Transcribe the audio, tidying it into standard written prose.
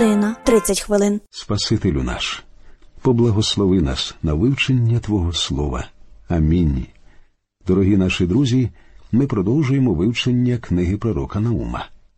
година 30 хвилин. Спасителю наш, поблагослови нас на вивчення Твого Слова. Амінь. Дорогі наші друзі, ми продовжуємо вивчення книги пророка Наума.